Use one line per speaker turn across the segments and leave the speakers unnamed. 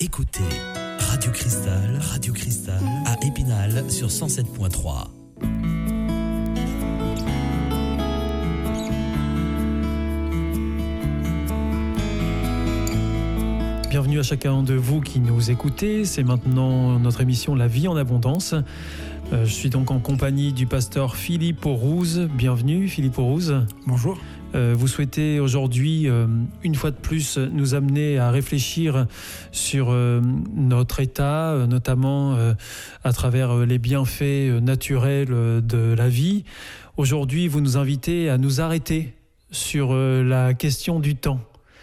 Écoutez Radio Cristal à Épinal sur 107.3.
Bienvenue à chacun de vous qui nous écoutez. C'est maintenant notre émission La vie en abondance. Je suis donc en compagnie du pasteur Philippe Aurouze. Bienvenue Philippe Aurouze.
Bonjour.
Vous souhaitez aujourd'hui, une fois de plus, nous amener à réfléchir sur notre état, notamment à travers les bienfaits naturels de la vie. Aujourd'hui, vous nous invitez à nous arrêter sur la question du temps.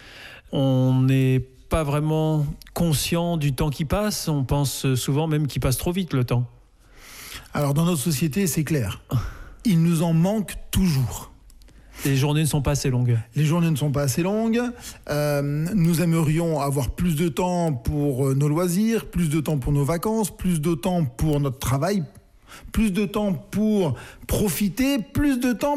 On n'est pas vraiment conscient du temps qui passe. On pense souvent même qu'il passe trop vite, le temps.
Alors, dans notre société, c'est clair. Il nous en manque toujours.
Les journées ne sont pas assez longues.
Les journées ne sont pas assez longues. Nous aimerions avoir plus de temps pour nos loisirs, plus de temps pour nos vacances, plus de temps pour notre travail, plus de temps pour profiter, plus de temps.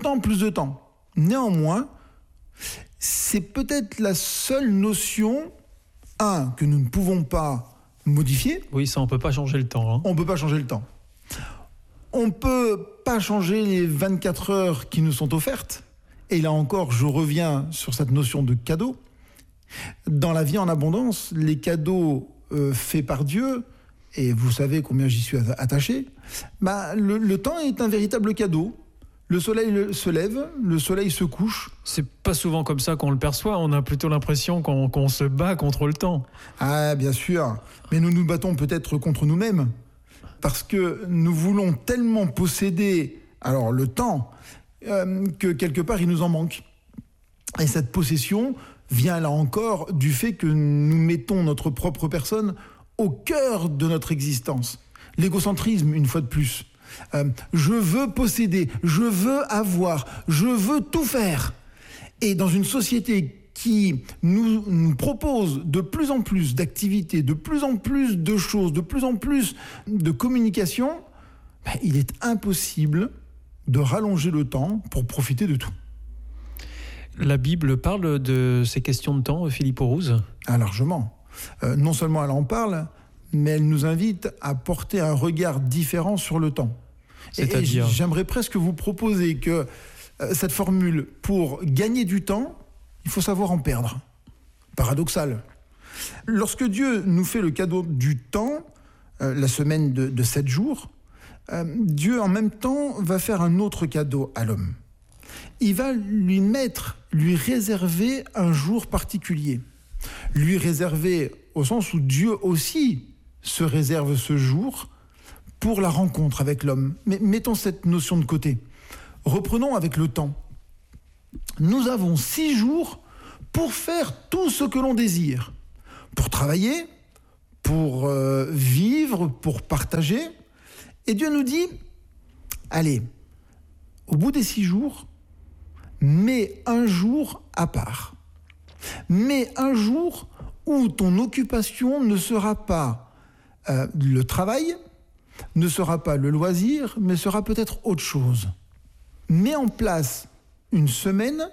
Néanmoins, c'est peut-être la seule notion, que nous ne pouvons pas modifier.
Oui, ça, on ne peut pas changer le temps.
On ne peut pas changer le temps. On ne peut pas changer les 24 heures qui nous sont offertes. Et là encore, je reviens sur cette notion de cadeau. Dans la vie en abondance, les cadeaux faits par Dieu, et vous savez combien j'y suis attaché, le temps est un véritable cadeau. Le soleil se lève, le soleil se couche.
C'est pas souvent comme ça qu'on le perçoit. On a plutôt l'impression qu'on se bat contre le temps.
Ah, bien sûr. Mais nous nous battons peut-être contre nous-mêmes. Parce que nous voulons tellement posséder le temps que quelque part il nous en manque. Et cette possession vient là encore du fait que nous mettons notre propre personne au cœur de notre existence. L'égocentrisme, une fois de plus. Je veux posséder, je veux avoir, je veux tout faire. Et dans une société qui nous propose de plus en plus d'activités, de plus en plus de choses, de plus en plus de communication, il est impossible de rallonger le temps pour profiter de tout.
La Bible parle de ces questions de temps, Philippe Aurouze ?
Largement. Non seulement elle en parle, mais elle nous invite à porter un regard différent sur le temps.
C'est-à-dire ?
Et j'aimerais presque vous proposer que cette formule, pour gagner du temps, il faut savoir en perdre. Paradoxal. Lorsque Dieu nous fait le cadeau du temps, la semaine de 7 jours, Dieu en même temps va faire un autre cadeau à l'homme. Il va lui réserver un jour particulier. Lui réserver au sens où Dieu aussi se réserve ce jour pour la rencontre avec l'homme. Mais mettons cette notion de côté. Reprenons avec le temps. Nous avons 6 jours pour faire tout ce que l'on désire. Pour travailler, pour vivre, pour partager. Et Dieu nous dit, allez, au bout des 6 jours, mets un jour à part. Mets un jour où ton occupation ne sera pas le travail, ne sera pas le loisir, mais sera peut-être autre chose. Mets en place une semaine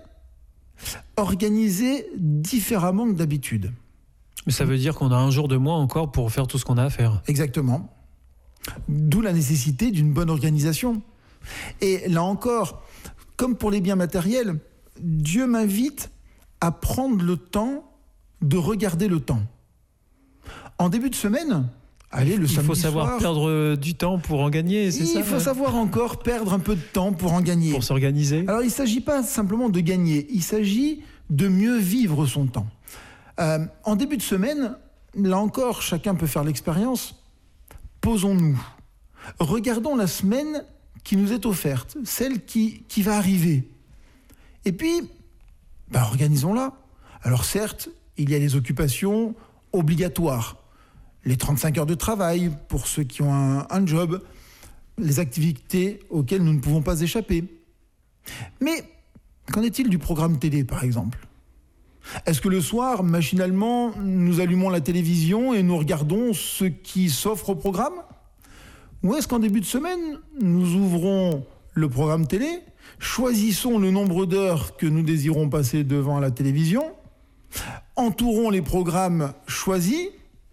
organisée différemment que d'habitude.
Mais ça veut dire qu'on a un jour de moins encore pour faire tout ce qu'on a à faire.
Exactement. D'où la nécessité d'une bonne organisation. Et là encore, comme pour les biens matériels, Dieu m'invite à prendre le temps de regarder le temps. En début de semaine, allez, le samedi soir...
Il faut savoir perdre du temps pour en gagner, c'est ça ?
Il faut savoir encore perdre un peu de temps pour en gagner.
Pour s'organiser ?
Alors, il ne s'agit pas simplement de gagner, il s'agit de mieux vivre son temps. En début de semaine, là encore, chacun peut faire l'expérience. Posons-nous. Regardons la semaine qui nous est offerte, celle qui va arriver. Et puis, organisons-la. Alors certes, il y a les occupations obligatoires. Les 35 heures de travail pour ceux qui ont un job, les activités auxquelles nous ne pouvons pas échapper. Mais qu'en est-il du programme télé, par exemple ? Est-ce que le soir, machinalement, nous allumons la télévision et nous regardons ce qui s'offre au programme ? Ou est-ce qu'en début de semaine, nous ouvrons le programme télé, choisissons le nombre d'heures que nous désirons passer devant la télévision, entourons les programmes choisis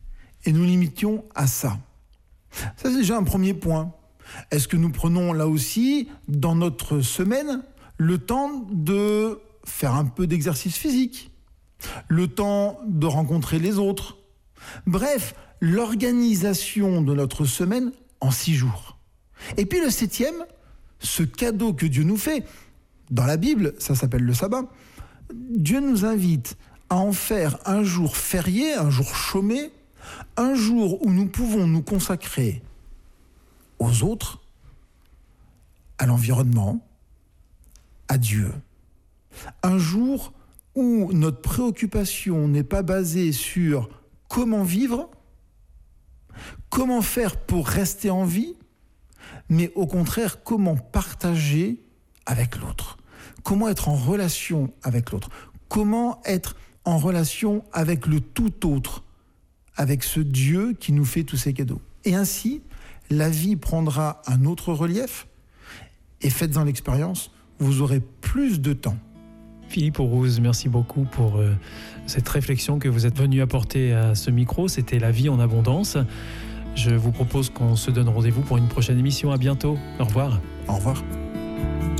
et nous limitions à ça. Ça, c'est déjà un premier point. Est-ce que nous prenons là aussi, dans notre semaine, le temps de faire un peu d'exercice physique, le temps de rencontrer les autres? Bref, l'organisation de notre semaine en 6 jours. Et puis le 7e, ce cadeau que Dieu nous fait, dans la Bible, ça s'appelle le sabbat. Dieu nous invite à en faire un jour férié, un jour chômé, un jour où nous pouvons nous consacrer aux autres, à l'environnement, à Dieu. Un jour où notre préoccupation n'est pas basée sur comment vivre, comment faire pour rester en vie, mais au contraire, comment partager avec l'autre, comment être en relation avec l'autre, comment être en relation avec le tout autre, avec ce Dieu qui nous fait tous ces cadeaux. Et ainsi, la vie prendra un autre relief, et faites-en l'expérience, vous aurez plus de temps.
Philippe Aurouze, merci beaucoup pour cette réflexion que vous êtes venu apporter à ce micro. C'était La vie en abondance. Je vous propose qu'on se donne rendez-vous pour une prochaine émission. À bientôt. Au revoir.
Au revoir.